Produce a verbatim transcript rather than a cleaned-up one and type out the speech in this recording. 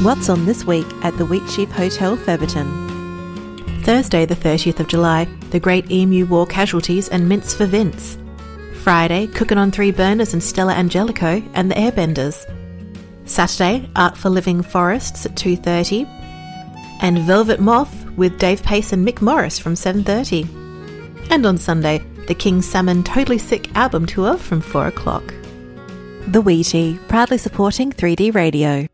What's on this week at the Wheatsheaf Hotel, Theberton? Thursday the thirtieth of July, the Great Emu War Casualties and Mints for Vince. Friday, Cooking on Three Burners and Stella Angelico and the Airbenders. Saturday, Art for Living Forests at two thirty. And Velvet Moth with Dave Pace and Mick Morris from seven thirty. And on Sunday, the King Salmon Totally Sick album tour from four o'clock. The Wheatie, proudly supporting three D Radio.